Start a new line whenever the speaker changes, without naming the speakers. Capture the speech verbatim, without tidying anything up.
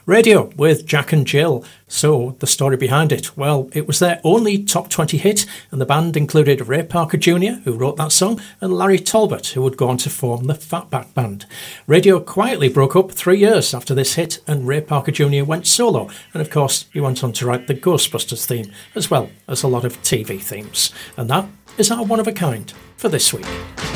Radio with Jack and Jill. So, the story behind it? Well, it was their only top twenty hit, and the band included Ray Parker Junior, who wrote that song, and Larry Talbot, who would go on to form the Fatback Band. Radio quietly broke up three years after this hit, and Ray Parker Junior went solo, and of course, he went on to write the Ghostbusters theme, as well as a lot of T V themes. And that is our one of a kind for this week.